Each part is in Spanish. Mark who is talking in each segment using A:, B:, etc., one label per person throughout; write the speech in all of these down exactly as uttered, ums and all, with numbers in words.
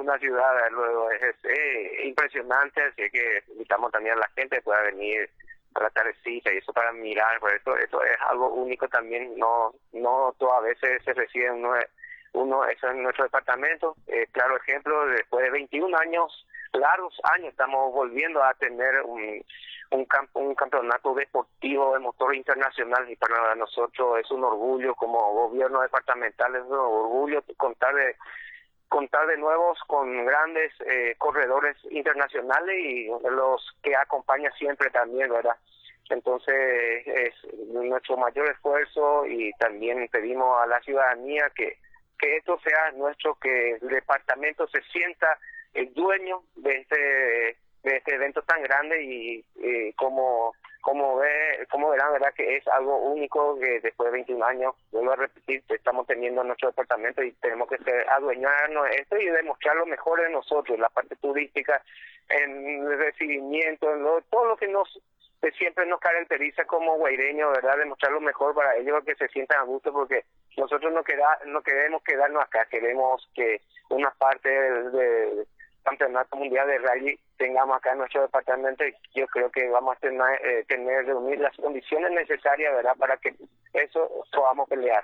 A: una ciudad, luego es, es eh, impresionante, así que invitamos también a la gente que pueda venir a la tardecita y eso para mirar, por eso eso es algo único también, no no todas veces se recibe uno, uno eso en nuestro departamento. Eh, claro ejemplo, después de veintiún años, largos años, estamos volviendo a tener un un, camp un campeonato deportivo de motor internacional, y para nosotros es un orgullo como gobierno departamental, es un orgullo contar de contar de nuevos con grandes eh, corredores internacionales y los que acompaña siempre también, ¿verdad? Entonces es nuestro mayor esfuerzo, y también pedimos a la ciudadanía que, que esto sea nuestro, que el departamento se sienta el dueño de este, de este evento tan grande, y eh, como como ve, como verán, verdad que es algo único que después de veintiún años, vuelvo a repetir, estamos teniendo en nuestro departamento y tenemos que ser, adueñarnos de esto y demostrar lo mejor de nosotros, la parte turística, en el recibimiento, en lo, todo lo que nos que siempre nos caracteriza como guaireños, verdad, demostrar lo mejor para ellos, que se sientan a gusto, porque nosotros no queda, no queremos quedarnos acá, queremos que una parte del de campeonato mundial de rally tengamos acá en nuestro departamento, y yo creo que vamos a tener, eh, tener reunir las condiciones necesarias, verdad, para que eso podamos pelear.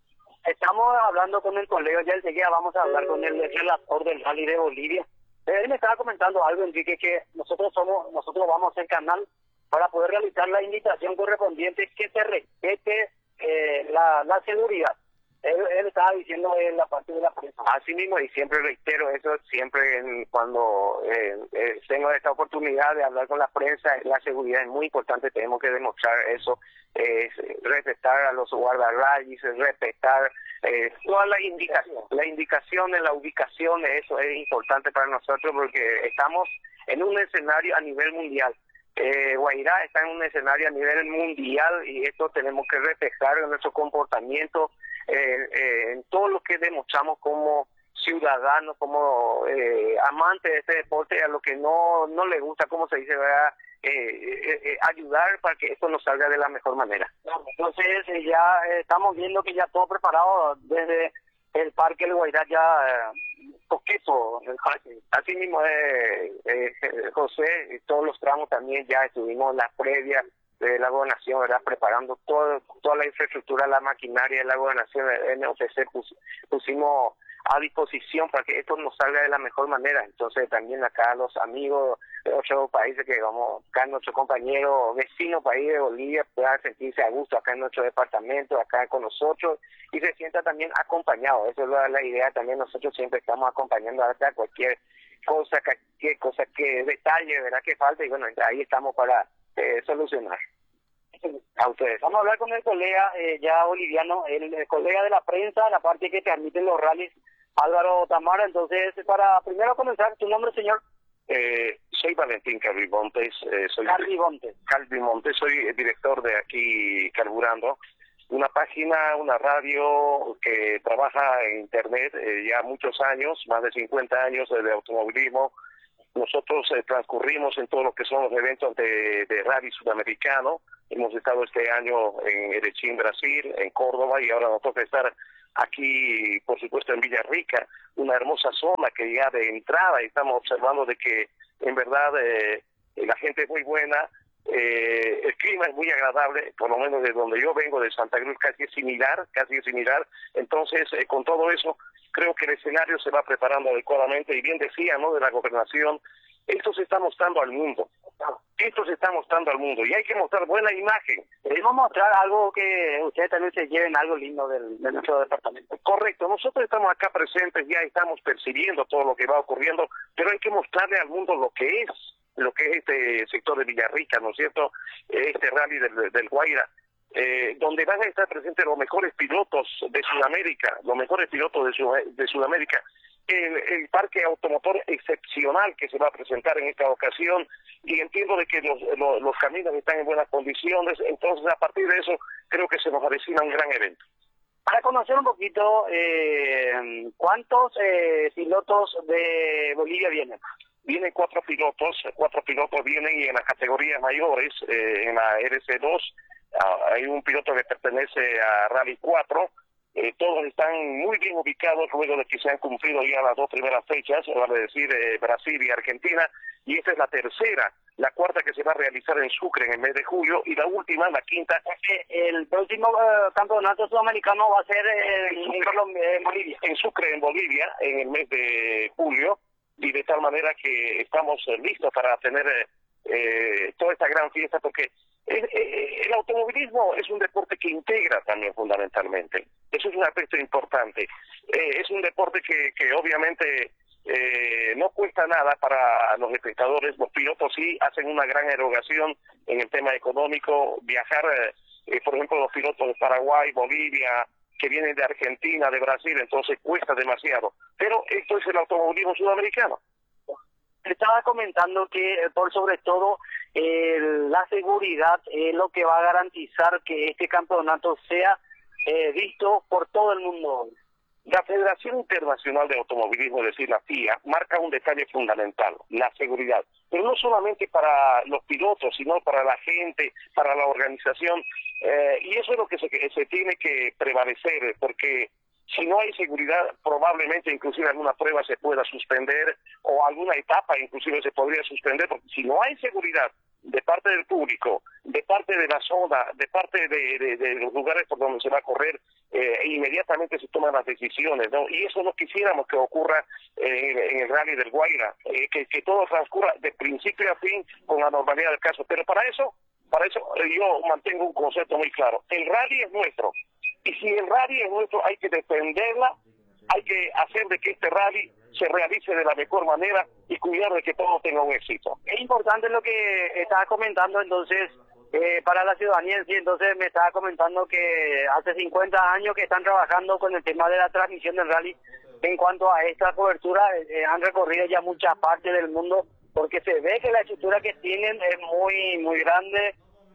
B: Estamos hablando con el colega, ya enseguida vamos a hablar con el relator del rally de Bolivia. Él me estaba comentando algo, Enrique, que nosotros somos, nosotros vamos al canal para poder realizar la invitación correspondiente, que se respete eh, la, la seguridad. Él, él estaba diciendo en la parte de la prensa.
A: Así mismo, y siempre reitero eso, siempre en, cuando eh, eh, tengo esta oportunidad de hablar con la prensa, la seguridad es muy importante, tenemos que demostrar eso, eh, respetar a los guardarrayes, respetar eh, todas las indicaciones, la indicación en la ubicación, eso es importante para nosotros, porque estamos en un escenario a nivel mundial. Eh, Guairá está en un escenario a nivel mundial, y esto tenemos que reflejar en nuestro comportamiento, eh, eh, en todo lo que demostramos como ciudadanos, como eh, amantes de este deporte, a lo que no no le gusta, como se dice, ¿verdad? Eh, eh, eh, ayudar para que esto nos salga de la mejor manera.
B: Entonces eh, ya eh, estamos viendo que ya todo preparado desde el Parque El Guairá, ya eh, coqueto el parque.
A: Así mismo, eh, eh, José, y todos los tramos también ya estuvimos en la previa de la gobernación, ¿verdad? Preparando todo, toda la infraestructura, la maquinaria de la gobernación, el N O P C pus, pusimos a disposición para que esto nos salga de la mejor manera. Entonces también acá los amigos de otros países que vamos, acá nuestro compañero vecino país de Bolivia puedan sentirse a gusto acá en nuestro departamento, acá con nosotros, y se sienta también acompañado. Esa es la, la idea también, nosotros siempre estamos acompañando acá cualquier cosa, cualquier cosa que detalle, ¿verdad? Que falta, y bueno, ahí estamos para eh, solucionar.
B: A ustedes. Vamos a hablar con el colega eh, ya boliviano, el, el colega de la prensa, la parte que transmiten los rallies, Álvaro Tamara. Entonces, para primero comenzar, ¿tu nombre, señor?
C: Eh, soy Valentín Calvimontes. Eh, soy
B: Calvimontes.
C: Calvimontes, soy el director de aquí Carburando, una página, una radio que trabaja en internet eh, ya muchos años, más de cincuenta años de automovilismo. Nosotros eh, transcurrimos en todo lo que son los eventos de, de rally sudamericano. Hemos estado este año en Erechín, Brasil, en Córdoba, y ahora nos toca estar aquí, por supuesto, en Villarrica, una hermosa zona que ya de entrada estamos observando de que en verdad eh, la gente es muy buena, eh, el clima es muy agradable, por lo menos de donde yo vengo, de Santa Cruz, casi es similar, casi es similar. Entonces, eh, con todo eso, creo que el escenario se va preparando adecuadamente, y bien decía, ¿no?, de la gobernación, esto se está mostrando al mundo, esto se está mostrando al mundo, y hay que mostrar buena imagen.
B: Queremos mostrar algo que ustedes también se lleven algo lindo del, de nuestro departamento.
C: Correcto, nosotros estamos acá presentes, ya estamos percibiendo todo lo que va ocurriendo, pero hay que mostrarle al mundo lo que es, lo que es este sector de Villarrica, ¿no es cierto?, este rally del, del Guaira, eh, donde van a estar presentes los mejores pilotos de Sudamérica, los mejores pilotos de, Sud de Sudamérica, el, el parque automotor excepcional que se va a presentar en esta ocasión, y entiendo de que los, los, los caminos están en buenas condiciones. Entonces, a partir de eso, creo que se nos avecina un gran evento.
B: Para conocer un poquito, eh, ¿cuántos eh, pilotos de Bolivia vienen?
C: Vienen cuatro pilotos, cuatro pilotos vienen, y en las categorías mayores, eh, en la R C dos, uh, hay un piloto que pertenece a Rally cuatro, Eh, todos están muy bien ubicados luego de que se han cumplido ya las dos primeras fechas, vale decir, eh, Brasil y Argentina, y esta es la tercera, la cuarta que se va a realizar en Sucre en el mes de julio, y la última, la quinta.
B: El próximo uh, campeonato sudamericano va a ser en, en, Colombia, en Bolivia.
C: En Sucre, en Bolivia, en el mes de julio, y de tal manera que estamos eh, listos para tener eh, eh, toda esta gran fiesta, porque el, el automovilismo es un deporte que integra también fundamentalmente. Eso es un aspecto importante. Eh, es un deporte que, que obviamente eh, no cuesta nada para los espectadores. Los pilotos sí hacen una gran erogación en el tema económico. Viajar, eh, por ejemplo, los pilotos de Paraguay, Bolivia, que vienen de Argentina, de Brasil, entonces cuesta demasiado. Pero esto es el automovilismo sudamericano.
B: Estaba comentando que por sobre todo eh, la seguridad es lo que va a garantizar que este campeonato sea eh, visto por todo el mundo.
C: La Federación Internacional de Automovilismo, es decir, la F I A, marca un detalle fundamental, la seguridad. Pero no solamente para los pilotos, sino para la gente, para la organización. Eh, y eso es lo que se, que se tiene que prevalecer, porque si no hay seguridad, probablemente inclusive alguna prueba se pueda suspender o alguna etapa inclusive se podría suspender, porque si no hay seguridad de parte del público, de parte de la zona, de parte de, de, de los lugares por donde se va a correr, eh, inmediatamente se toman las decisiones, ¿no? Y eso no quisiéramos que ocurra eh, en, en el Rally del Guaira, eh, que, que todo transcurra de principio a fin con la normalidad del caso. Pero para eso, para eso eh, yo mantengo un concepto muy claro. El rally es nuestro. Y si el rally es nuestro, hay que defenderla, hay que hacer de que este rally se realice de la mejor manera y cuidar de que todo tenga un éxito.
B: Es importante lo que estaba comentando, entonces, eh, para la ciudadanía en sí. Entonces me estaba comentando que hace cincuenta años que están trabajando con el tema de la transmisión del rally. En cuanto a esta cobertura, eh, han recorrido ya muchas partes del mundo, porque se ve que la estructura que tienen es muy, muy grande,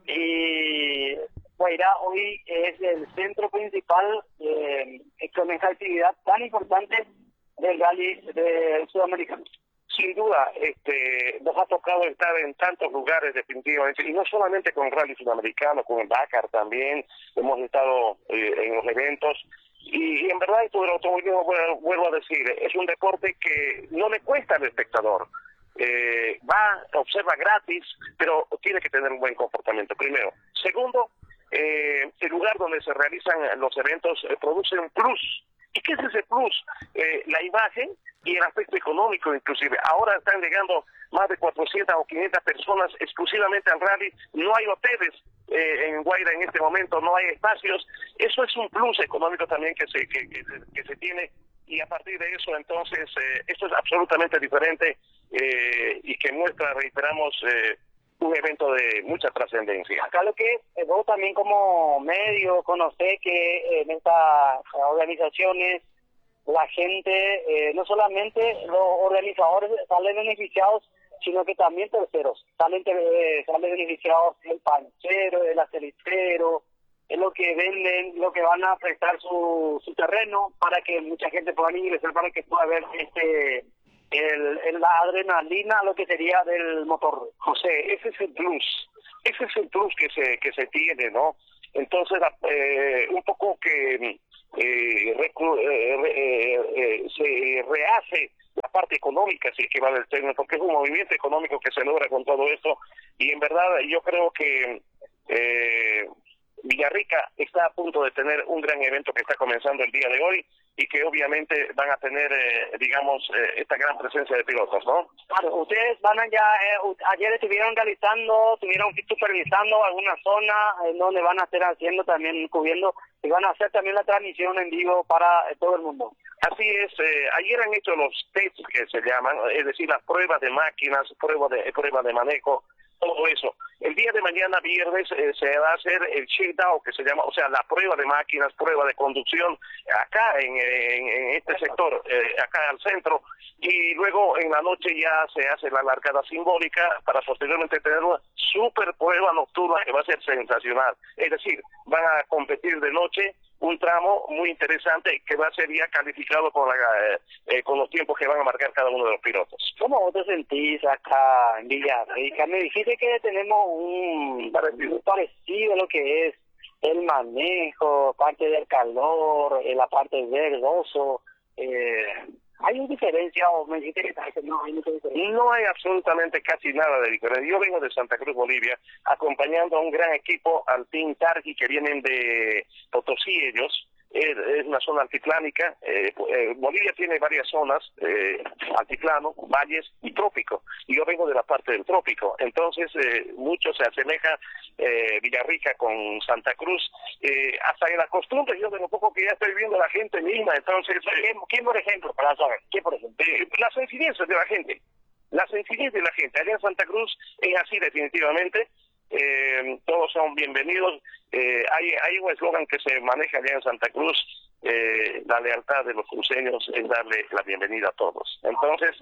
B: y Guairá hoy es el centro principal eh, con esta actividad tan importante del rally de sudamericano.
C: Sin duda, este, nos ha tocado estar en tantos lugares definitivamente, y no solamente con el rally sudamericano, con el Dakar también, hemos estado eh, en los eventos, y, y en verdad esto del automovilismo, bueno, vuelvo a decir, es un deporte que no le cuesta al espectador. Eh, va, observa gratis, pero tiene que tener un buen comportamiento, primero. Segundo, eh, el lugar donde se realizan los eventos eh, produce un plus. ¿Y qué es ese plus? Eh, la imagen y el aspecto económico inclusive. Ahora están llegando más de cuatrocientas o quinientas personas exclusivamente al rally. No hay hoteles eh, en Guaira en este momento, no hay espacios. Eso es un plus económico también que se, que, que, que se tiene. Y a partir de eso, entonces, eh, esto es absolutamente diferente eh, y que muestra, reiteramos, eh, un evento de mucha trascendencia.
B: Acá lo que eh, vos también como medio conocés que en estas organizaciones la gente, eh, no solamente los organizadores salen beneficiados, sino que también terceros. Salen, eh, salen beneficiados el panchero, el aceitero, es lo que venden, lo que van a prestar su, su terreno para que mucha gente pueda ingresar, para que pueda ver este el, el, la adrenalina, lo que sería del motor.
C: José, ese es el plus, ese es el plus que se que se tiene, ¿no? Entonces, eh, un poco que eh, recu eh, eh, eh, se rehace la parte económica, si es que vale el término, porque es un movimiento económico que se logra con todo esto, y en verdad yo creo que eh, Villarrica está a punto de tener un gran evento que está comenzando el día de hoy, y que obviamente van a tener, eh, digamos, eh, esta gran presencia de pilotos, ¿no?
B: Claro, ustedes van a ya, eh, ayer estuvieron realizando, estuvieron supervisando alguna zona en donde van a estar haciendo también, cubriendo, y van a hacer también la transmisión en vivo para eh, todo el mundo.
C: Así es, eh, ayer han hecho los tests que se llaman, es decir, las pruebas de máquinas, pruebas de, pruebas de manejo, todo eso. El día de mañana, viernes, eh, se va a hacer el shakedown, que se llama, o sea, la prueba de máquinas, prueba de conducción, acá en, en, en este sector, eh, acá al centro, y luego en la noche ya se hace la largada simbólica para posteriormente tener una super prueba nocturna que va a ser sensacional. Es decir, van a competir de noche un tramo muy interesante que va a ser ya calificado con, la, eh, eh, con los tiempos que van a marcar cada uno de los pilotos.
B: ¿Cómo vos te sentís acá en Villarrica? Me dijiste que tenemos un parecido, un parecido a lo que es el manejo, parte del calor, eh, la parte verdoso, eh, ¿hay una diferencia o me dijiste que no hay mucha diferencia?
C: No hay absolutamente casi nada de diferencia. Yo vengo de Santa Cruz, Bolivia, acompañando a un gran equipo, al Team Targi, que vienen de Potosí ellos. Es, es una zona altiplánica. Eh, eh, Bolivia tiene varias zonas, eh, altiplano, valles y trópico. Y yo vengo de la parte del trópico. Entonces, eh, mucho se asemeja eh, Villarrica con Santa Cruz. Eh, hasta en la costumbre, yo de lo poco que ya estoy viendo la gente misma. Entonces, eh,
B: ¿quién, por ejemplo, para saber? ¿Quién, por ejemplo?
C: Eh, la sencillez de la gente. La sencillez de la gente. Allá en Santa Cruz es así definitivamente. Eh, todos son bienvenidos. Eh, hay, hay un eslogan que se maneja allá en Santa Cruz: eh, la lealtad de los cruceños es darle la bienvenida a todos. Entonces,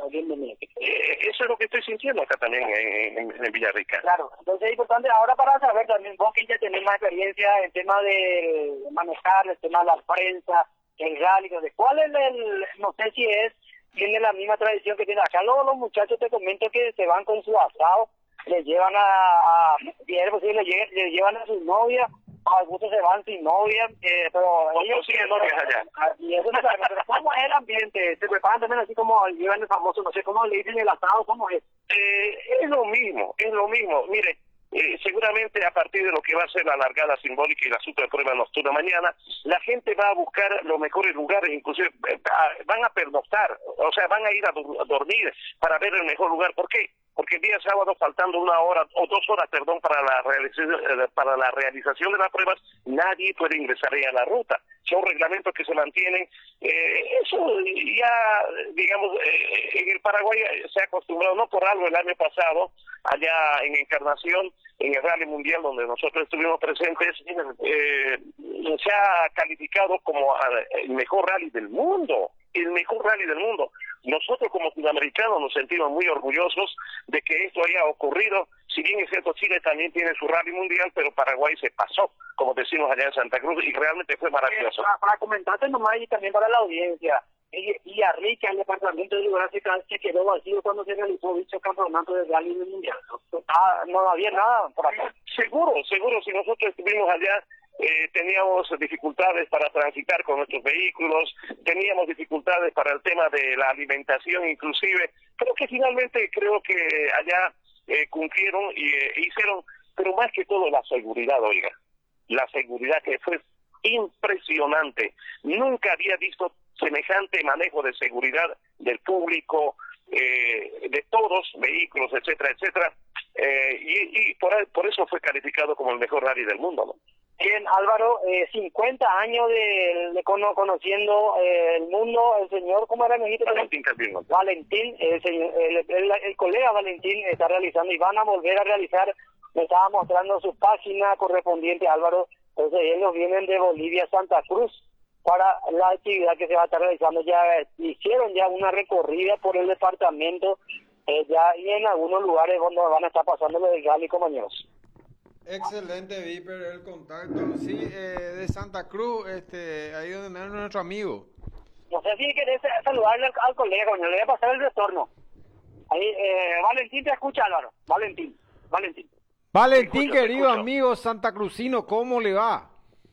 C: eh, eso es lo que estoy sintiendo acá también en, en, en Villarrica.
B: Claro, entonces es importante ahora para saber también, vos que ya tenés más experiencia en tema de manejar, el tema de la prensa, el rally, de cuál es el, no sé si es, tiene la misma tradición que tiene acá. Luego los muchachos te comento que se van con su asado, le llevan a, a bien, pues, le, le llevan a su novia, algunos se van sin novia, eh, pero
C: ellos siguen novias allá.
B: Y eso no sabe, pero ¿cómo es el ambiente? ¿Se preparan también así como llevan el famoso, no sé cómo le dicen el asado, cómo es?
C: Eh, es lo mismo, es lo mismo. Mire, eh, seguramente a partir de lo que va a ser la largada simbólica y la super prueba nocturna mañana, la gente va a buscar los mejores lugares, inclusive eh, a, van a pernoctar, o sea, van a ir a, do a dormir para ver el mejor lugar. ¿Por qué? Porque el día sábado, faltando una hora o dos horas, perdón, para la realización, para la realización de las pruebas, nadie puede ingresar ahí a la ruta. Son reglamentos que se mantienen. Eh, eso ya, digamos, eh, en el Paraguay se ha acostumbrado, no por algo el año pasado, allá en Encarnación, en el Rally Mundial, donde nosotros estuvimos presentes, eh, se ha calificado como el mejor rally del mundo. El mejor rally del mundo. Nosotros como sudamericanos nos sentimos muy orgullosos de que esto haya ocurrido. Si bien es cierto, Chile también tiene su rally mundial, pero Paraguay se pasó, como decimos allá en Santa Cruz, y realmente fue maravilloso.
B: Eh, para, para comentarte nomás y también para la audiencia, Villarrica, el departamento de Geográfica, se quedó vacío cuando se realizó dicho campeonato de rally mundial. Ah, no había nada por acá.
C: Seguro, seguro, si nosotros estuvimos allá, Eh, teníamos dificultades para transitar con nuestros vehículos, teníamos dificultades para el tema de la alimentación inclusive. Creo que finalmente, creo que allá eh, cumplieron y eh, hicieron, pero más que todo la seguridad, oiga, la seguridad que fue impresionante. Nunca había visto semejante manejo de seguridad del público, eh, de todos, vehículos, etcétera, etcétera, eh, y, y por, por eso fue calificado como el mejor rally del mundo, ¿no?
B: Bien, Álvaro, eh, cincuenta años de, de cono, conociendo eh, el mundo, el señor, ¿cómo era?
C: Valentín Calvino.
B: Valentín, el, señor, el, el, el colega Valentín está realizando y van a volver a realizar, me estaba mostrando su página correspondiente, Álvaro, entonces ellos vienen de Bolivia, Santa Cruz, para la actividad que se va a estar realizando. Ya hicieron ya una recorrida por el departamento, eh, ya y en algunos lugares donde van a estar pasando los del Rally Comañoso.
D: Excelente, Viper, el contacto. Sí, eh, de Santa Cruz, este, ahí donde me da nuestro amigo.
B: No sé si querés saludarle al, al colega, coño, le voy a pasar el retorno. Ahí, eh, Valentín te escucha, Álvaro. Valentín, Valentín.
D: Valentín, escucho, querido amigo santacruzino, ¿cómo le va?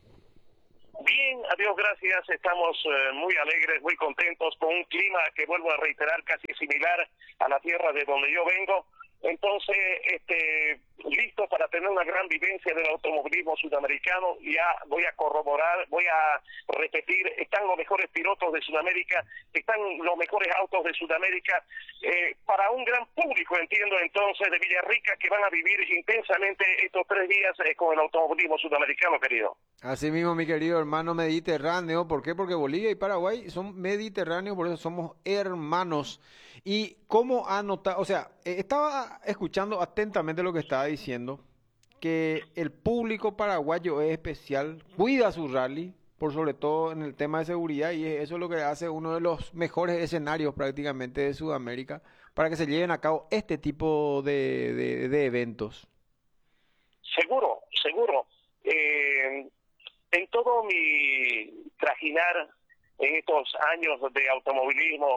C: Bien, adiós, gracias. Estamos eh, muy alegres, muy contentos con un clima que vuelvo a reiterar casi similar a la tierra de donde yo vengo. Entonces, este, listo para tener una gran vivencia del automovilismo sudamericano. Ya voy a corroborar, voy a repetir, están los mejores pilotos de Sudamérica, están los mejores autos de Sudamérica, eh, para un gran público, entiendo entonces, de Villarrica, que van a vivir intensamente estos tres días eh, con el automovilismo sudamericano, querido.
D: Así mismo, mi querido hermano mediterráneo. ¿Por qué? Porque Bolivia y Paraguay son mediterráneos, por eso somos hermanos. Y cómo ha notado, o sea, estaba escuchando atentamente lo que estaba diciendo, que el público paraguayo es especial, cuida su rally, por sobre todo en el tema de seguridad, y eso es lo que hace uno de los mejores escenarios prácticamente de Sudamérica para que se lleven a cabo este tipo de, de, de eventos.
C: Seguro, seguro. Eh, en todo mi trajinar en estos años de automovilismo,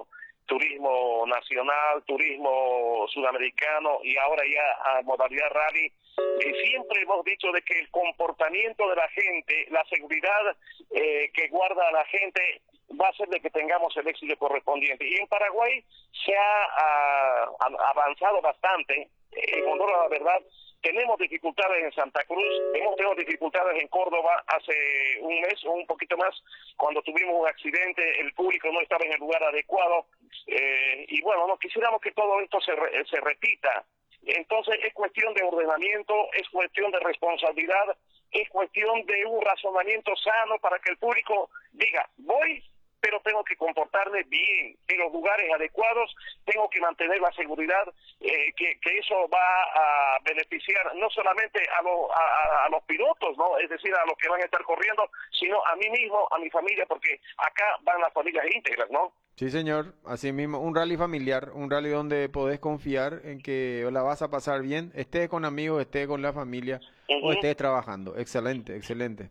C: turismo nacional, turismo sudamericano y ahora ya a modalidad rally. Y siempre hemos dicho de que el comportamiento de la gente, la seguridad eh, que guarda la gente va a hacer de que tengamos el éxito correspondiente. Y en Paraguay se ha, ha, ha avanzado bastante, eh, con toda la verdad. Tenemos dificultades en Santa Cruz, hemos tenido dificultades en Córdoba hace un mes o un poquito más, cuando tuvimos un accidente, el público no estaba en el lugar adecuado, eh, y bueno, no quisiéramos que todo esto se, re, se repita. Entonces es cuestión de ordenamiento, es cuestión de responsabilidad, es cuestión de un razonamiento sano para que el público diga, voy, pero tengo que comportarme bien, en los lugares adecuados, tengo que mantener la seguridad, eh, que, que eso va a beneficiar no solamente a, lo, a, a los pilotos, no, es decir, a los que van a estar corriendo, sino a mí mismo, a mi familia, porque acá van las familias íntegras, ¿no?
D: Sí, señor, así mismo, un rally familiar, un rally donde podés confiar en que la vas a pasar bien, estés con amigos, estés con la familia, uh-huh, o estés trabajando. Excelente, excelente.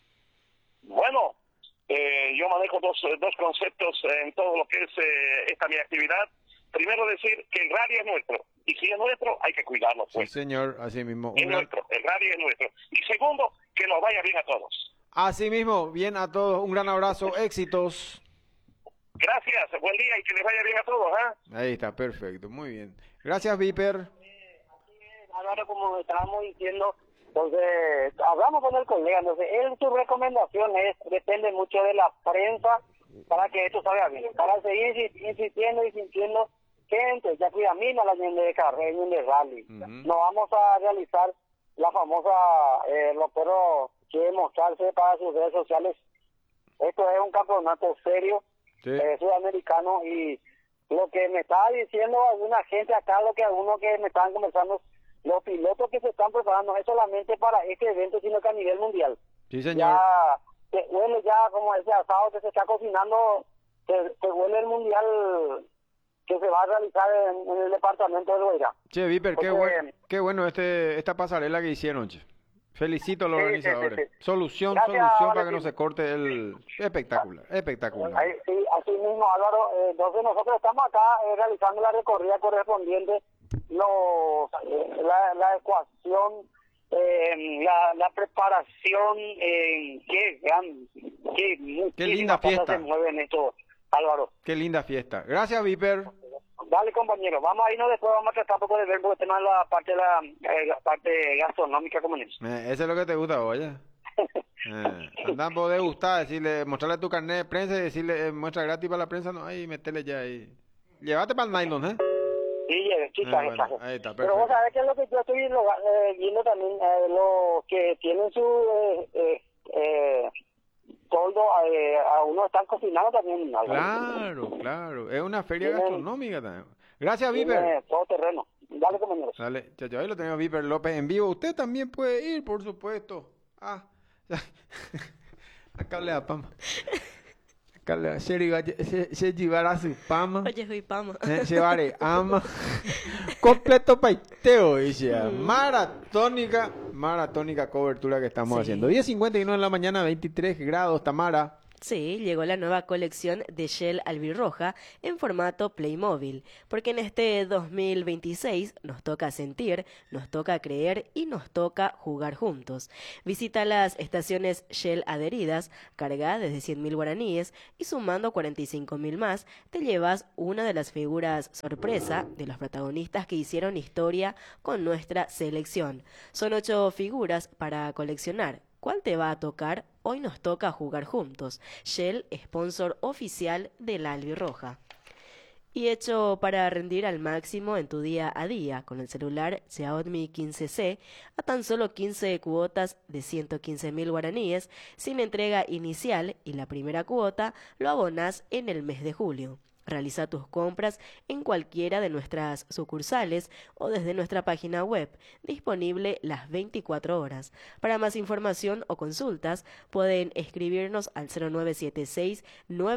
C: Bueno, eh, yo manejo dos, dos conceptos en todo lo que es eh, esta mi actividad. Primero decir que el rally es nuestro, y si es nuestro, hay que cuidarlo. Pues.
D: Sí, señor, así mismo.
C: Es
D: Una...
C: nuestro, el rally es nuestro. Y segundo, que nos vaya bien a todos.
D: Así mismo, bien a todos, un gran abrazo, éxitos.
C: Gracias, buen día y que les vaya bien a todos. ¿eh?
D: Ahí está, perfecto, muy bien. Gracias, Viper.
B: Eh, así es, Álvaro, como estábamos diciendo, entonces hablamos con el colega, entonces él, su recomendación es, depende mucho de la prensa para que esto salga bien, para seguir insistiendo y sintiendo gente, ya cuida mina la gente de carrera, de rally. Uh-huh. No vamos a realizar la famosa, eh, lo pero quiere mostrarse para sus redes sociales. Esto es un campeonato serio. Sí. Eh, sudamericano, y lo que me estaba diciendo alguna gente acá, lo que algunos que me estaban conversando, los pilotos que se están preparando no es solamente para este evento, sino que a nivel mundial.
D: Sí, señor.
B: Ya se huele ya como ese asado que se está cocinando, se, se huele el mundial que se va a realizar en, en el departamento de Loira.
D: Che, Viper, qué, buen, qué bueno este esta pasarela que hicieron, che. Felicito a los sí, organizadores. Sí, sí, sí. Solución, Gracias, solución para que no se corte el... Espectacular, espectacular.
B: Ahí, sí, así mismo, Álvaro. Eh, entonces nosotros estamos acá eh, realizando la recorrida correspondiente, los, eh, la, la ecuación, eh, la, la preparación, eh, qué gran, qué,
D: qué linda fiesta.
B: Se mueven esto, Álvaro.
D: Qué linda fiesta. Gracias, Viper.
B: Dale, compañero, vamos a irnos después, vamos a tratar un poco de ver porque tenemos la parte de la, eh, la parte gastronómica como eso.
D: Eh, eso es lo que te gusta, oye. eh, andan por degustar, decirle, mostrarle tu carnet de prensa y decirle, eh, muestra gratis para la prensa, no, ahí, metele ya ahí. Llévate para el nylon, ¿eh?
B: Sí, chicas,
D: eh, bueno, ahí está, perfecto.
B: Pero vos sabés que es lo que yo estoy viendo, eh, viendo también, eh, los que tienen su... Eh, eh, eh, toldo, eh, a uno están cocinando también.
D: Claro, claro, es una feria tiene, gastronómica también. Gracias, Viper.
B: Todo terreno. Dale, compañero.
D: Dale, chacho, ahí lo tenemos, Viper López en vivo. Usted también puede ir, por supuesto. Ah, acá le da pama. Acá le da, se llevará su pama.
E: Oye, soy pama.
D: Llevaré ama. Completo paiteo, dice. Maratónica, maratónica cobertura que estamos sí. haciendo. diez cincuenta y nueve en la mañana, veintitrés grados, Tamara.
E: Sí, llegó la nueva colección de Shell Albirroja en formato Playmobil, porque en este dos mil veintiséis nos toca sentir, nos toca creer y nos toca jugar juntos. Visita las estaciones Shell adheridas, carga desde cien mil guaraníes y sumando cuarenta y cinco mil más, te llevas una de las figuras sorpresa de los protagonistas que hicieron historia con nuestra selección. Son ocho figuras para coleccionar. ¿Cuál te va a tocar? Hoy nos toca jugar juntos. Shell, sponsor oficial del Albirroja. Y hecho para rendir al máximo en tu día a día con el celular Xiaomi quince ce a tan solo quince cuotas de ciento quince mil guaraníes sin entrega inicial y la primera cuota lo abonás en el mes de julio. Realiza tus compras en cualquiera de nuestras sucursales o desde nuestra página web, disponible las veinticuatro horas. Para más información o consultas, pueden escribirnos al cero nueve siete seis nueve